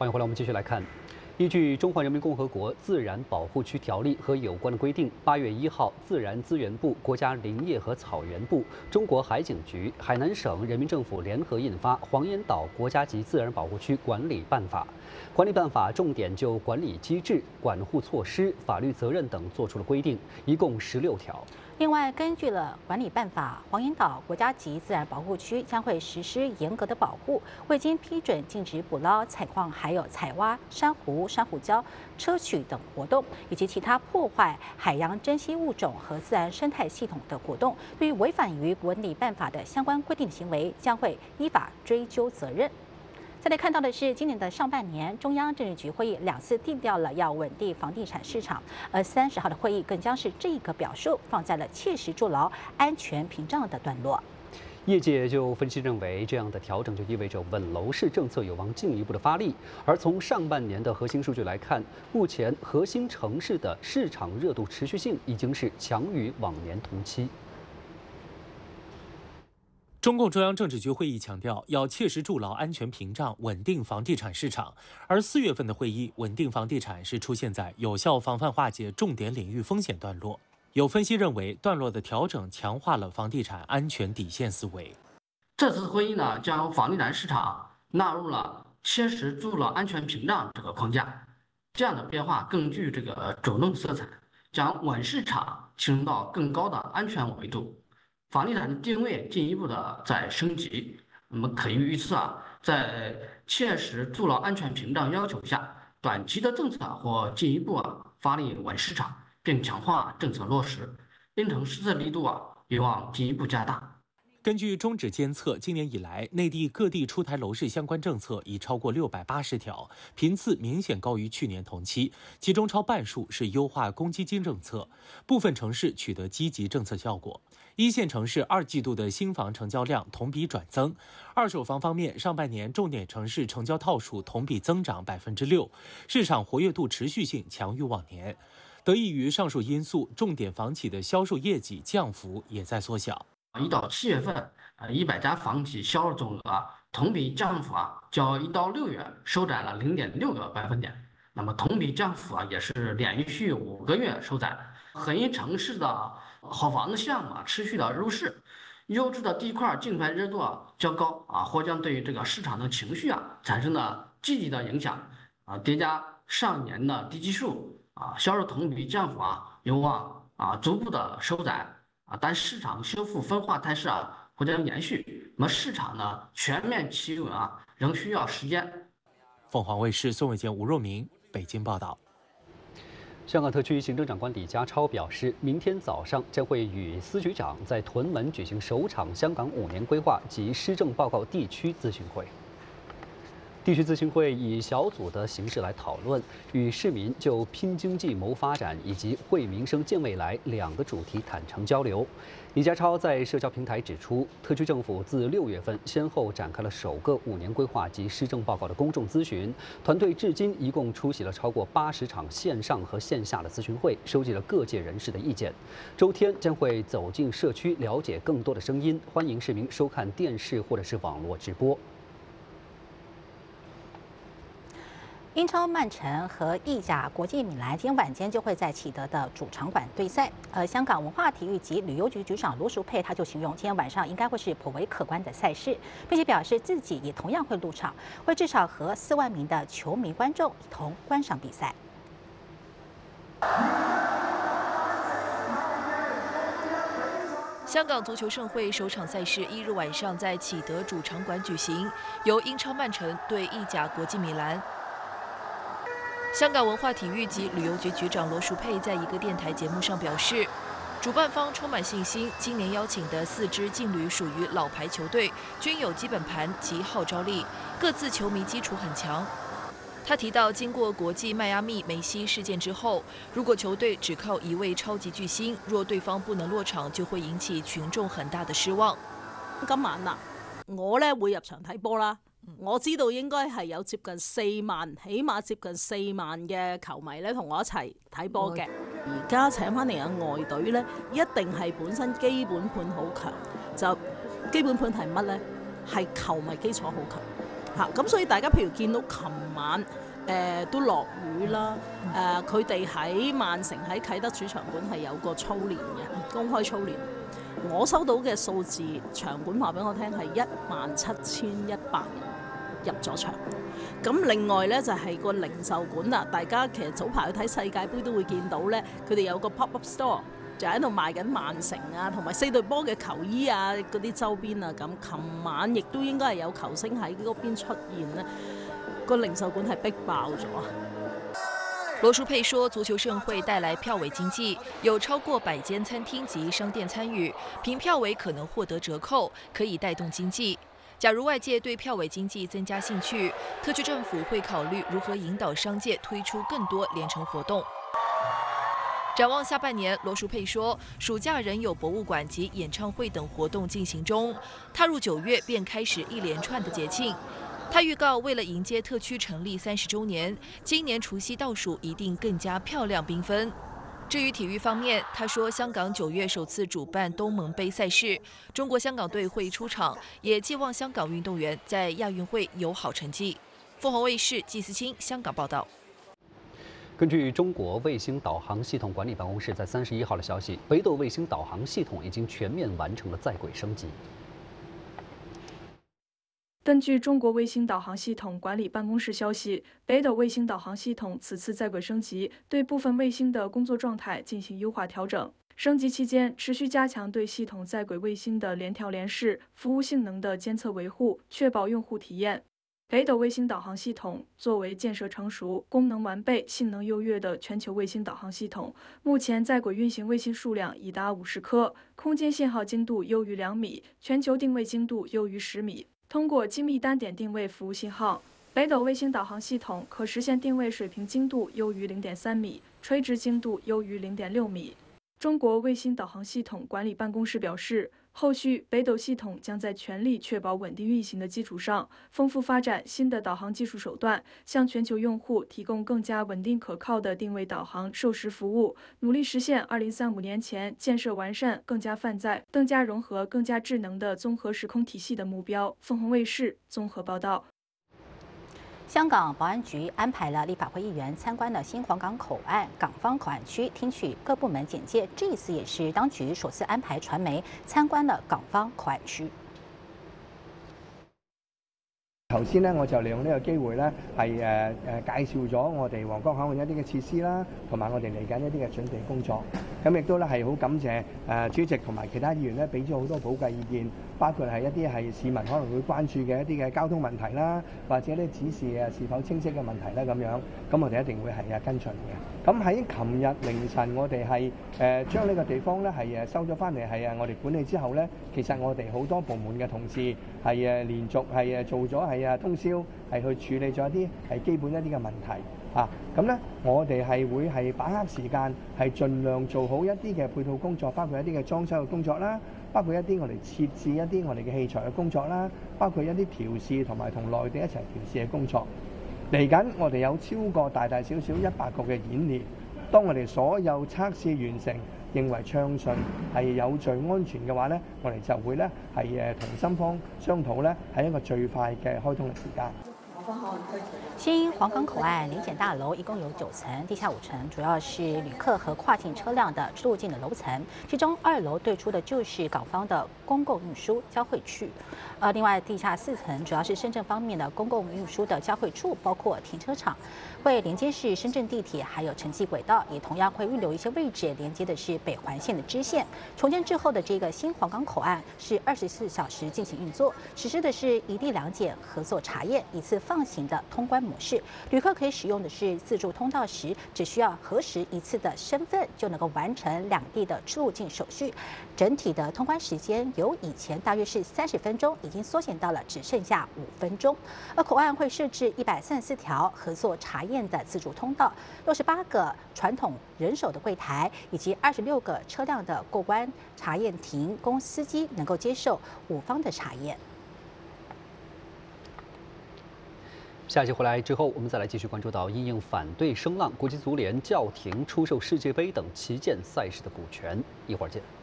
欢迎回来，我们继续来看。依据《中华人民共和国自然保护区条例》和有关的规定，8月1号，自然资源部、国家林业和草原部、中国海警局、海南省人民政府联合印发《黄岩岛国家级自然保护区管理办法》。管理办法重点就管理机制、管护措施、法律责任等作出了规定，一共16条。 另外，根据了管理办法，黄岩岛国家级自然保护区将会实施严格的保护，未经批准禁止捕捞、采矿，还有采挖珊瑚、珊瑚礁、砗磲等活动，以及其他破坏海洋珍稀物种和自然生态系统的活动。对于违反于管理办法的相关规定行为，将会依法追究责任。 再来看到的是，今年的上半年，中央政治局会议2次定调了要稳定房地产市场，而30号的会议更将是这个表述放在了切实筑牢安全屏障的段落。 业界就分析认为，这样的调整就意味着稳楼市政策有望进一步的发力。而从上半年的核心数据来看，目前核心城市的市场热度持续性已经是强于往年同期。 中共中央政治局会议强调，要切实筑牢安全屏障，稳定房地产市场。而4月份的会议，稳定房地产是出现在有效防范化解重点领域风险段落。有分析认为，段落的调整强化了房地产安全底线思维。 这次会议呢，将房地产市场纳入了切实筑牢安全屏障这个框架，这样的变化更具这个主动色彩，将稳市场提升到更高的安全维度。 房地产的定位进一步的在升级，那么可以预测在切实筑牢安全屏障要求下，短期的政策或进一步发力稳市场，并强化政策落实，因城施策力度有望进一步加大。 根据中指监测，今年以来，内地各地出台楼市相关政策已超过680条，频次明显高于去年同期，其中超半数是优化公积金政策，部分城市取得积极政策效果。1线城市2季度的新房成交量同比转增，二手房方面，上半年重点城市成交套数同比增长6%，市场活跃度持续性强于往年。得益于上述因素，重点房企的销售业绩降幅也在缩小。 1到7月份，100家房企销售总额同比降幅较1到6月收窄了0.6个百分点。那么同比降幅也是连续5个月收窄。核心城市的好房子项目持续的入市，优质的地块竞拍热度较高或将对于这个市场的情绪产生了积极的影响叠加上年的低基数销售同比降幅有望逐步的收窄。 但市场修复分化态势或将延续，那么市场呢全面企稳仍需要时间。 凤凰卫视宋伟健、吴若明北京报道。 香港特区行政长官李家超表示，明天早上将会与司局长在屯门举行首场香港5年规划及施政报告地区咨询会。 地区咨询会以小组的形式来讨论，与市民就拼经济谋发展以及惠民生建未来2个主题坦诚交流。李家超在社交平台指出，特区政府自6月份先后展开了首个5年规划及施政报告的公众咨询，团队至今一共出席了超过80场线上和线下的咨询会，收集了各界人士的意见。周天将会走进社区，了解更多的声音，欢迎市民收看电视或者是网络直播。 英超曼城和意甲国际米兰今天晚间就会在启德的主场馆对赛。香港文化体育及旅游局局长罗淑佩他就形容今天晚上应该会是颇为可观的赛事，并且表示自己也同样会入场，会至少和4万名的球迷观众一同观赏比赛。 香港足球盛会首场赛事1日晚上在启德主场馆举行，由英超曼城对意甲国际米兰。香港文化体育及旅游局局长罗淑佩在一个电台节目上表示，主办方充满信心，今年邀请的4支劲旅属于老牌球队，均有基本盘及号召力，各自球迷基础很强。 他提到，经过国际迈阿密梅西事件之后，如果球队只靠一位超級巨星，若對方不能落場，就會引起群眾很大的失望。 今晚我咧會入場睇波啦。我知道應該係有接近4萬，起碼接近4萬嘅球迷咧同我一齊睇波嘅。而家請翻嚟嘅外隊咧，一定係本身基本盤好強。就基本盤係乜咧？係球迷基礎好強。 嚇。咁所以大家譬如見到琴晚都落雨啦，佢哋喺曼城喺啟德主場館係有個操練嘅，公開操練。我收到嘅數字，場館話俾我聽係17100人入咗場。咁另外呢，就係個零售館啦，大家其實早排去睇世界盃都會見到呢，佢哋有個 pop-up store 就喺度賣緊曼城啊，同埋4隊波嘅球衣啊，嗰啲周邊啊咁。琴晚亦都應該係有球星喺嗰邊出現呢，個零售館係逼爆咗。 罗淑佩说，足球盛会带来票委经济，有超过100间餐厅及商店参与，凭票委可能获得折扣，可以带动经济。假如外界对票委经济增加兴趣，特区政府会考虑如何引导商界推出更多联程活动。展望下半年，罗淑佩说，暑假仍有博物馆及演唱会等活动进行中，踏入9月便开始一连串的节庆。他预告，为了迎接特区成立30周年，今年除夕倒数一定更加漂亮缤纷。至于体育方面，他说，香港9月首次主办东盟杯赛事，中国香港队会出场，也寄望香港运动员在亚运会有好成绩。凤凰卫视季思清香港报道。 根据中国卫星导航系统管理办公室在31号的消息，北斗卫星导航系统已经全面完成了在轨升级。 根据中国卫星导航系统管理办公室消息，北斗卫星导航系统此次在轨升级，对部分卫星的工作状态进行优化调整。升级期间，持续加强对系统在轨卫星的联调联试、服务性能的监测维护，确保用户体验。北斗卫星导航系统作为建设成熟、功能完备、性能优越的全球卫星导航系统，目前在轨运行卫星数量已达50颗，空间信号精度优于2米，全球定位精度优于10米。通过精密单点定位服务信号，北斗卫星导航系统可实现定位水平精度优于0.3米，垂直精度优于0.6米。中国卫星导航系统管理办公室表示，后续北斗系统将在全力确保稳定运行的基础上，丰富发展新的导航技术手段，向全球用户提供更加稳定可靠的定位导航授时服务，努力实现2035年前建设完善、更加泛在、更加融合、更加智能的综合时空体系的目标。凤凰卫视综合报道。 香港保安局安排了立法会议员参观了新皇岗口岸港方口岸区，听取各部门简介。这一次也是当局首次安排传媒参觀了港方口岸區。 頭先咧，我就利用呢個機會咧，係介紹咗我哋皇崗口岸一啲嘅設施啦，同埋我哋嚟緊一啲嘅準備工作。咁亦都咧係好感謝主席同埋其他議員咧，俾咗好多寶貴意見，包括係一啲係市民可能會關注嘅一啲嘅交通問題啦，或者啲指示是否清晰嘅問題咧咁樣。咁我哋一定會係跟進嘅。咁喺琴日凌晨，我哋係將呢個地方咧係收咗翻嚟，係我哋管理之後咧，其實我哋好多部門嘅同事係連續係做咗係通宵係去處理咗一啲係基本一啲嘅問題啊。咁咧，我哋係會係把握時間，係盡量做好一啲嘅配套工作，包括一啲嘅裝修嘅工作啦，包括一啲我哋設置一啲我哋嘅器材嘅工作啦，包括一啲調試同埋同內地一齊調試嘅工作。嚟緊我哋有超過大大小小100個嘅演練，當我哋所有測試完成，認為暢順係有序安全嘅話咧，我哋就會咧係同深方商討咧係一個最快嘅開通嘅時間。 新皇岗口岸联检大楼一共有9层，地下5层主要是旅客和跨境车辆的出入境的楼层，其中2楼对出的就是港方的公共运输交汇区，另外地下4层主要是深圳方面的公共运输的交汇处，包括停车场，会连接是深圳地铁还有城际轨道，也同样会预留一些位置连接的是北环线的支线。重建之后的这个新皇岗口岸是24小时进行运作，实施的是一地两检合作查验一次放行的通关模式，旅客可以使用的是自助通道时，只需要核实一次的身份就能够完成两地的出入境手续。整体的通关时间由以前大约是30分钟，已经缩减到了只剩下5分钟。而口岸会设置134条合作查验的自助通道，68个传统人手的柜台，以及26个车辆的过关查验亭，供司机能够接受5方的查验。 下期回来之后，我们再来继续关注到因应反对声浪，国际足联叫停出售世界杯等旗舰赛事的股权。一会儿见。